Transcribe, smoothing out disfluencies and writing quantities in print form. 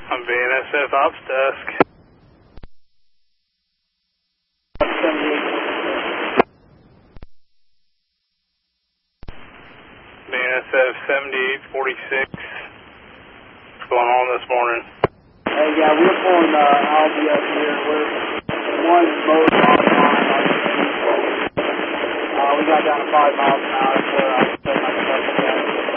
I'm BNSF Ops Desk. BNSF 7846. What's going on this morning? Hey, yeah, we're pulling Albi up here. We're one boat on line. We got down to 5 miles an hour, so I can take my stuff again.